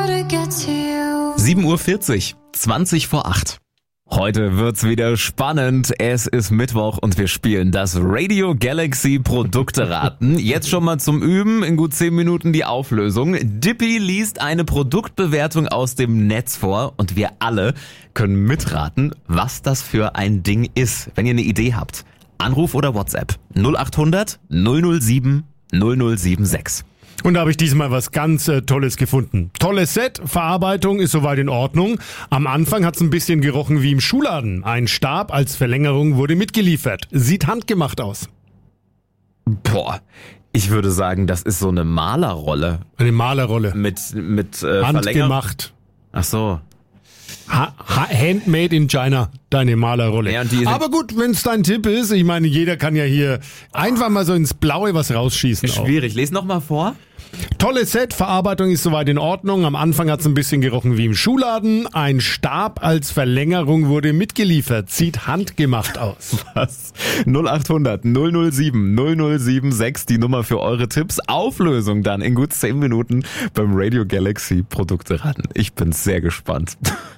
7:40 Uhr, 20 vor 8. Heute wird's wieder spannend. Es ist Mittwoch und wir spielen das Radio Galaxy Produkteraten. Jetzt schon mal zum Üben, in gut 10 Minuten die Auflösung. Dippy liest eine Produktbewertung aus dem Netz vor und wir alle können mitraten, was das für ein Ding ist. Wenn ihr eine Idee habt, Anruf oder WhatsApp 0800 007 0076. Und da habe ich diesmal was ganz Tolles gefunden. Tolles Set, Verarbeitung ist soweit in Ordnung. Am Anfang hat's ein bisschen gerochen wie im Schuhladen. Ein Stab als Verlängerung wurde mitgeliefert. Sieht handgemacht aus. Boah, ich würde sagen, das ist so eine Malerrolle. Eine Malerrolle. Mit handgemacht. Ach so. Handmade in China, deine Malerrolle. Ja, und aber gut, wenn's dein Tipp ist, ich meine, jeder kann ja hier einfach mal so ins Blaue was rausschießen. Schwierig, les noch mal vor. Tolles Set, Verarbeitung ist soweit in Ordnung. Am Anfang hat's ein bisschen gerochen wie im Schuhladen. Ein Stab als Verlängerung wurde mitgeliefert. Sieht handgemacht aus. Was? 0800 007 0076, die Nummer für eure Tipps. Auflösung dann in gut 10 Minuten beim Radio Galaxy Produkteraten. Ich bin sehr gespannt.